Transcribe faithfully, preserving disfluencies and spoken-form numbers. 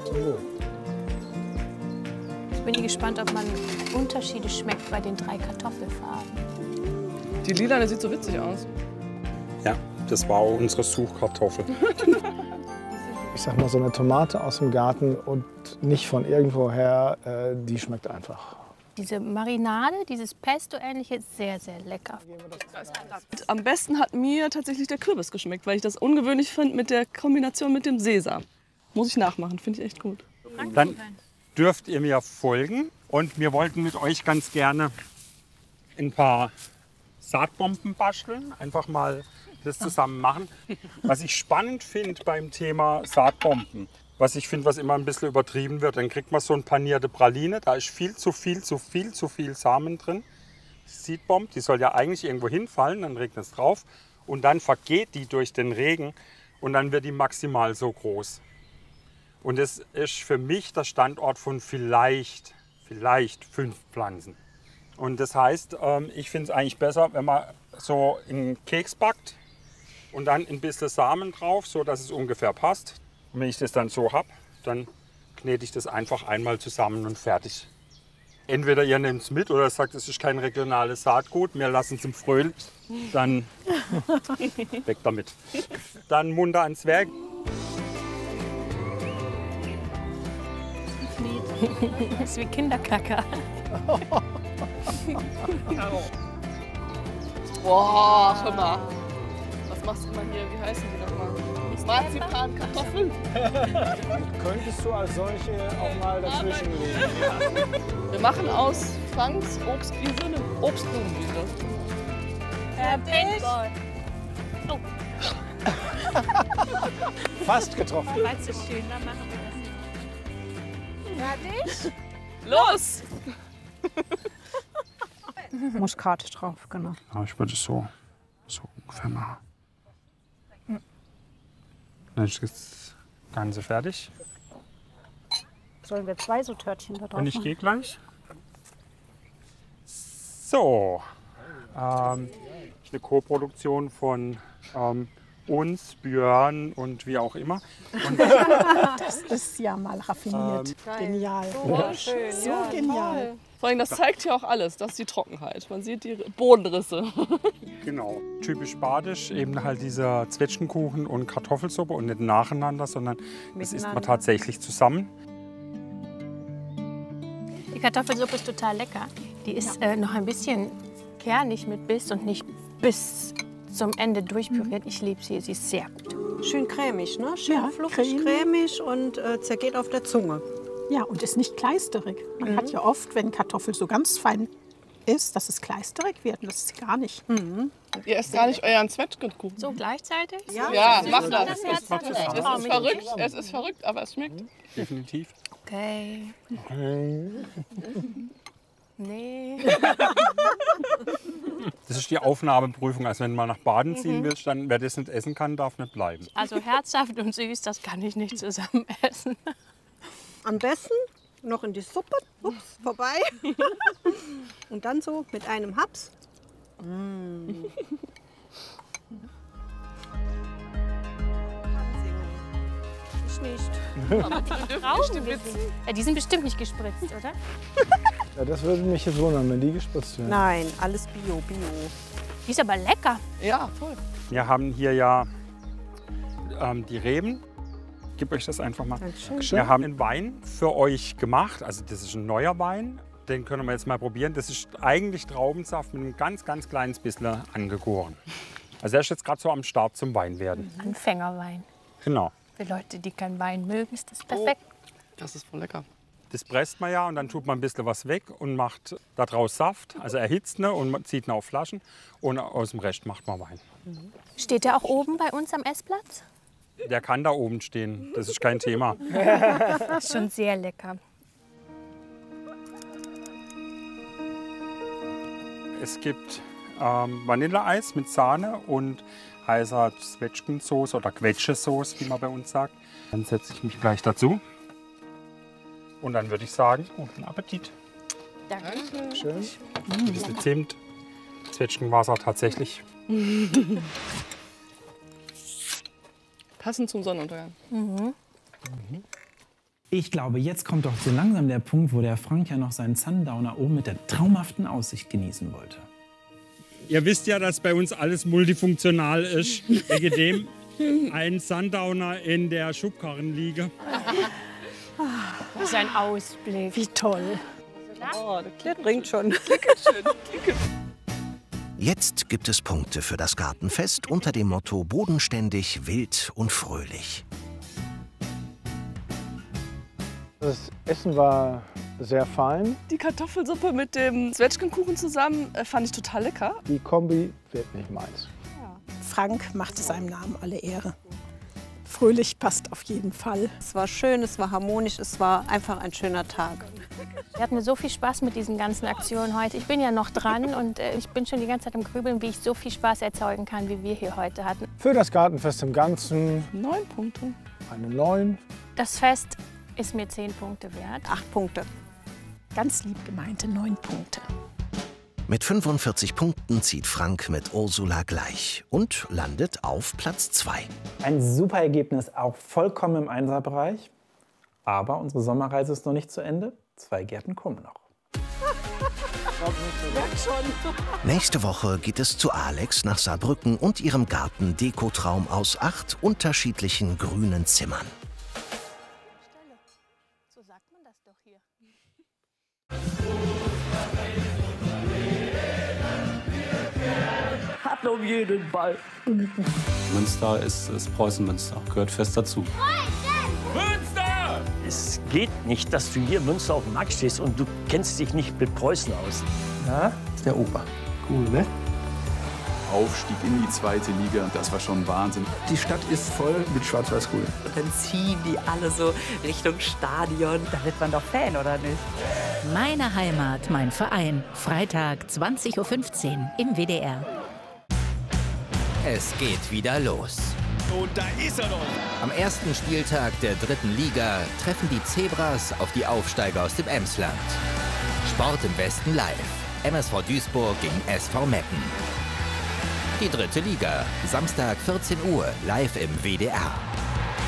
und gut. Ich bin gespannt, ob man Unterschiede schmeckt bei den drei Kartoffelfarben. Die lilane sieht so witzig aus. Ja, das war auch unsere Suchkartoffel. Ich sag mal, so eine Tomate aus dem Garten und nicht von irgendwoher, äh, die schmeckt einfach. Diese Marinade, dieses Pesto-ähnliche, ist sehr, sehr lecker. Am besten hat mir tatsächlich der Kürbis geschmeckt, weil ich das ungewöhnlich fand mit der Kombination mit dem Sesam. Muss ich nachmachen, finde ich echt gut. Dann dürft ihr mir folgen und wir wollten mit euch ganz gerne ein paar Saatbomben basteln, einfach mal das zusammen machen. Was ich spannend finde beim Thema Saatbomben, was ich finde, was immer ein bisschen übertrieben wird, dann kriegt man so eine panierte Praline, da ist viel zu viel, zu viel, zu viel Samen drin. Die Seedbomb, die soll ja eigentlich irgendwo hinfallen, dann regnet es drauf und dann vergeht die durch den Regen und dann wird die maximal so groß. Und das ist für mich der Standort von vielleicht, vielleicht fünf Pflanzen. Und das heißt, ich finde es eigentlich besser, wenn man so einen Keks backt und dann ein bisschen Samen drauf, so dass es ungefähr passt. Und wenn ich das dann so habe, dann knete ich das einfach einmal zusammen und fertig. Entweder ihr nehmt es mit oder sagt, es ist kein regionales Saatgut, wir lassen es im Fröhlich, dann weg damit. Dann munter ans Werk. Das ist wie Kinderkacker. Boah, schon mal. Was machst du immer hier? Wie heißen die nochmal? Marzipankartoffeln? Könntest du als solche auch mal dazwischen legen? Wir machen aus Franks Obstwiese eine Obstblumenwiese. Fertig. Fast getroffen. Weißt du, schön, dann machen wir das. Fertig? Los! Muskat drauf, genau. Ja, ich würde es so, so ungefähr machen. Dann ist das Ganze fertig. Sollen wir zwei so Törtchen da drauf Und ich machen? gehe gleich. So, ähm, eine Co-Produktion von ähm, uns, Björn und wie auch immer. Und, Das ist ja mal raffiniert. Ähm, Genial. Oh, schön. So genial. Vor allem, das zeigt ja auch alles. Das ist die Trockenheit. Man sieht die Bodenrisse. genau, typisch badisch, eben halt dieser Zwetschgenkuchen und Kartoffelsuppe und nicht nacheinander, sondern das isst man tatsächlich zusammen. Die Kartoffelsuppe ist total lecker. Die ist äh, noch ein bisschen kernig mit Biss und nicht bis zum Ende durchpüriert. Ich liebe sie, sie ist sehr gut. Schön cremig, ne? Schön Ja, fluffig, cremig. cremig und äh, zergeht auf der Zunge. Ja, und ist nicht kleisterig. Man Mhm. hat ja oft, wenn Kartoffel so ganz fein ist, dass es kleisterig wird. Und das ist gar nicht. Mhm. Ihr esst gar nicht euren Zwetschgenkuchen. So gleichzeitig? Ja, Ja, So mach ist das. das Es Herz ist, hat zusammen. recht. es Oh, ist mit- verrückt, es ist verrückt, aber es schmeckt. Definitiv. Okay. Nee. Das ist die Aufnahmeprüfung. Also wenn du mal nach Baden ziehen willst, dann wer das nicht essen kann, darf nicht bleiben. Also herzhaft und süß, das kann ich nicht zusammen essen. Am besten noch in die Suppe. Ups, vorbei. Und dann so mit einem Haps. Ich nicht. Ja, die sind bestimmt nicht gespritzt, oder? Ja, das würde mich jetzt wundern, wenn die gespritzt werden. Nein, alles Bio, Bio. Die ist aber lecker. Ja, voll. Wir haben hier ja ähm, die Reben. Ich gebe euch das einfach mal. Dankeschön. Wir haben einen Wein für euch gemacht. Also das ist ein neuer Wein. Den können wir jetzt mal probieren. Das ist eigentlich Traubensaft mit einem ganz, ganz kleines bisschen angegoren. Also er ist jetzt gerade so am Start zum Wein werden. Anfängerwein. Genau. Für Leute, die keinen Wein mögen, ist das perfekt. Das ist voll lecker. Das presst man ja und dann tut man ein bisschen was weg und macht daraus Saft. Also erhitzt ne und man zieht ihn auf Flaschen und aus dem Rest macht man Wein. Steht der auch oben bei uns am Essplatz? Der kann da oben stehen, das ist kein Thema. Ist schon sehr lecker. Es gibt ähm, Vanilleeis mit Sahne und heißer Zwetschgensoße oder Quetschesoße, wie man bei uns sagt. Dann setze ich mich gleich dazu. Und dann würde ich sagen, guten Appetit. Danke. Schön. Ein bisschen Zimt, Zwetschgenwasser tatsächlich. Passend zum Sonnenuntergang. Mhm. Ich glaube, jetzt kommt doch so langsam der Punkt, wo der Frank ja noch seinen Sundowner oben mit der traumhaften Aussicht genießen wollte. Ihr wisst ja, dass bei uns alles multifunktional ist. Wegen dem ein Sundowner in der Schubkarrenliege. Das ist ein Ausblick. Wie toll. Oh, das bringt schon. Jetzt gibt es Punkte für das Gartenfest unter dem Motto bodenständig, wild und fröhlich. Das Essen war sehr fein. Die Kartoffelsuppe mit dem Zwetschgenkuchen zusammen äh, fand ich total lecker. Die Kombi wird nicht meins. Frank machte seinem Namen alle Ehre. Fröhlich passt auf jeden Fall. Es war schön, es war harmonisch, es war einfach ein schöner Tag. Wir hatten so viel Spaß mit diesen ganzen Aktionen heute. Ich bin ja noch dran und äh, ich bin schon die ganze Zeit am Grübeln, wie ich so viel Spaß erzeugen kann, wie wir hier heute hatten. Für das Gartenfest im Ganzen Neun Punkte. eine neun. Das Fest ist mir zehn Punkte wert. Acht Punkte. Ganz lieb gemeinte neun Punkte. Mit fünfundvierzig Punkten zieht Frank mit Ursula gleich und landet auf Platz zwei. Ein super Ergebnis, auch vollkommen im Einserbereich. Aber unsere Sommerreise ist noch nicht zu Ende. Zwei Gärten kommen noch. Nächste Woche geht es zu Alex nach Saarbrücken und ihrem Garten-Dekotraum aus acht unterschiedlichen grünen Zimmern. So sagt man das doch hier. Hat um jeden Ball. Münster ist, ist Preußen-Münster, gehört fest dazu. Münster! Es geht nicht, dass du hier in Münster auf dem Markt stehst und du kennst dich nicht mit Preußen aus. Ja, ist der Opa. Cool, ne? Aufstieg in die zweite Liga, das war schon Wahnsinn. Die Stadt ist voll mit Schwarz-Weiß-Grün. Und dann ziehen die alle so Richtung Stadion. Da wird man doch Fan, oder nicht? Meine Heimat, mein Verein. Freitag, zwanzig Uhr fünfzehn im W D R. Es geht wieder los. Und da ist er noch. Am ersten Spieltag der dritten Liga treffen die Zebras auf die Aufsteiger aus dem Emsland. Sport im Westen live. M S V Duisburg gegen S V Meppen. Die dritte Liga, Samstag vierzehn Uhr, live im W D R.